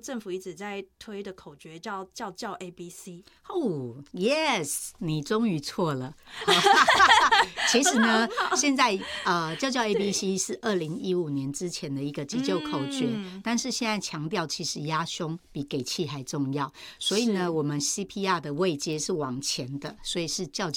政府一直在推的口诀叫ABC。 哦 ，yes， 你终于错了。其实呢，现在叫 ABC 是2015年之前的一个急救口诀，但是现在强调其实压胸比给气还重要，所以呢，我们 CPR 的位阶是往前的，所以是叫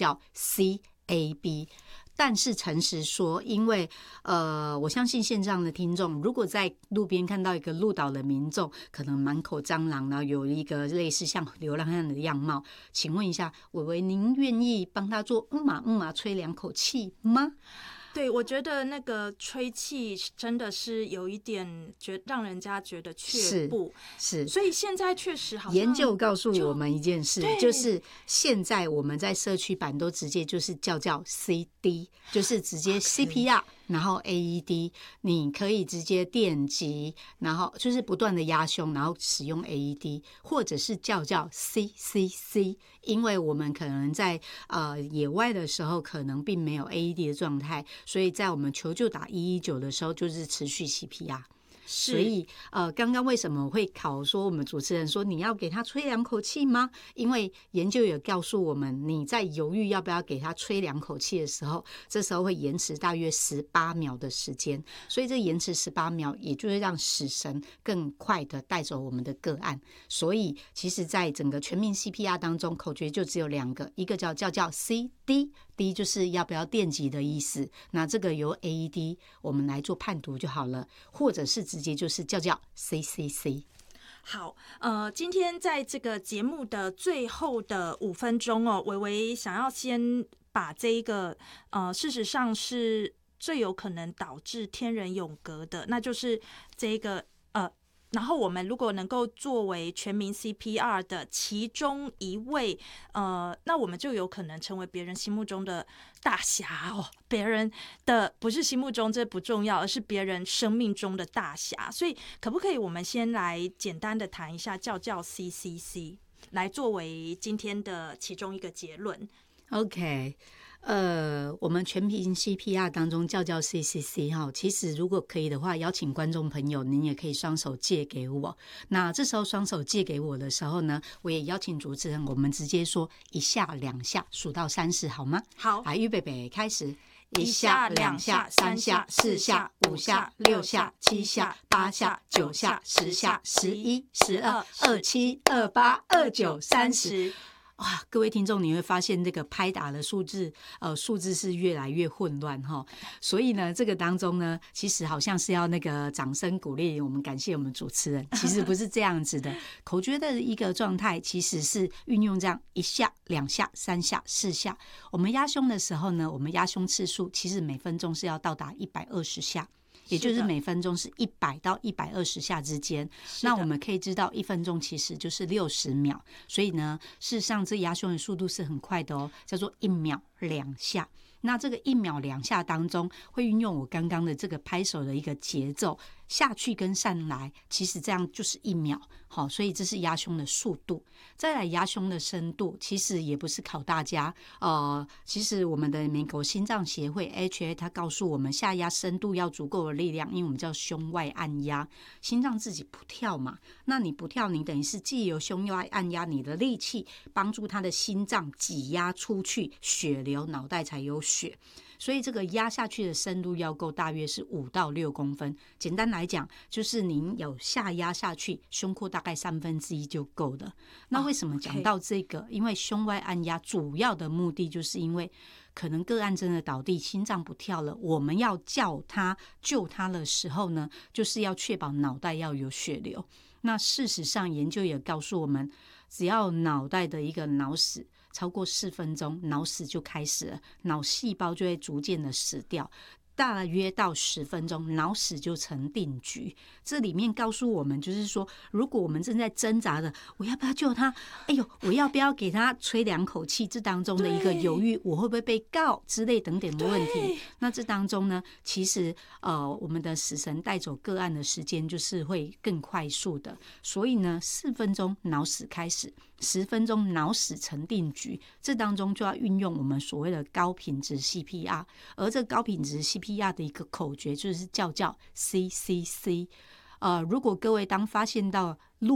CAB。但是诚实说，因为我相信线上的听众，如果在路边看到一个路倒的民众，可能满口蟑螂，然后有一个类似像流浪汉的样貌，请问一下，伟伟，您愿意帮他做吹2口气吗？ 对，我觉得那个吹气真的是有一点让人家觉得却步， 是， 所以现在确实好像研究告诉我们一件事，就是现在我们在社区版都直接就是叫 CD， 就是直接 CPR， 然后 AED， 你可以直接电击，然后就是不断的压胸，然后使用 AED， 或者是叫 CCC， 因为我们可能在野外的时候可能并没有 AED 的状态，所以在我们求救打119的时候就是持续 CPR。所以刚刚为什么会考说我们主持人说你要给他吹2口气吗？因为研究也告诉我们，你在犹豫要不要给他吹2口气的时候，这时候会延迟大约18秒的时间，所以这延迟18秒，也就是让死神更快的带走我们的个案。所以其实在整个全民 CPR 当中，口诀就只有2个，一个叫 CD，D 就是要不要电击的意思，那这个由 AED 我们来做判读就好了，或者是直接就是叫 CCC。 好，今天在这个节目的最后的5分钟哦，微微想要先把这一个事实上是最有可能导致天人永隔的，那就是这个然后我们如果能够作为全民 CPR 的其中一位，那我们就有可能成为别人心目中的大侠哦。别人的不是心目中，这不重要，而是别人生命中的大侠。所以可不可以我们先来简单的谈一下叫 CCC， 来作为今天的其中一个结论。 OK，我们全民 CPR 当中叫 CCC 哈，其实如果可以的话，邀请观众朋友，您也可以双手借给我。那这时候双手借给我的时候呢，我也邀请主持人，我们直接说1下2下，数到30，好吗？ 好， 来，预备，开始。1下2下3下4下5下6下7下8下9下10下11 12 27 28 29 30。哇，各位听众，你会发现这个拍打的数字是越来越混乱哈。所以呢，这个当中呢，其实好像是要那个掌声鼓励我们，感谢我们主持人。其实不是这样子的，口诀的一个状态其实是运用这样1下2下3下4下。我们压胸的时候呢，我们压胸次数其实每分钟是要到达120下。也就是每分钟是100到120下之间，那我们可以知道1分钟其实就是60秒，所以呢，事实上这压胸的速度是很快的哦，叫做1秒2下。那这个1秒2下当中，会运用我刚刚的这个拍手的一个节奏下去跟上来，其实这样就是1秒。好，所以这是压胸的速度。再来压胸的深度，其实也不是考大家。其实我们的美国心脏协会 HA 它告诉我们，下压深度要足够的力量，因为我们叫胸外按压，心脏自己不跳嘛。那你不跳，你等于是既有胸外按压，你的力气帮助他的心脏挤压出去，血流，脑袋才有血。所以这个压下去的深度要够，大约是5到6公分。简单来讲，就是您有下压下去，胸廓大概1/3就够了。那为什么讲到这个？因为胸外按压主要的目的，就是因为可能个案真的倒地，心脏不跳了，我们要叫他救他的时候呢，就是要确保脑袋要有血流。那事实上，研究也告诉我们，只要脑袋的一个脑死超过4分钟，脑死就开始了，脑细胞就会逐渐的死掉。大约到10分钟，脑死就成定局。这里面告诉我们，就是说，如果我们正在挣扎的，我要不要救他？哎呦，我要不要给他吹2口气？这当中的一个犹豫，我会不会被告之类等等的问题。那这当中呢，其实我们的死神带走个案的时间就是会更快速的。所以呢，4分钟脑死开始，10分钟脑死成定局，这当中就要运用我们所谓的高品质 CPR， 而这高品质 CPR 的一个口诀就是叫 CCC。如果各位当发现到